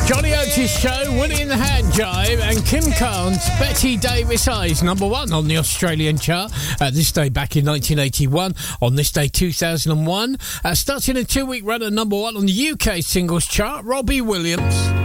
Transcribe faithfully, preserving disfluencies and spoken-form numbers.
Johnny Oates Show, Willie in the Hand Jive, and Kim Carnes, Betty Davis Eyes, number one on the Australian chart. Uh, this day back in nineteen eighty-one, on this day two thousand one. Uh, starting a two-week run at number one on the U K singles chart, Robbie Williams.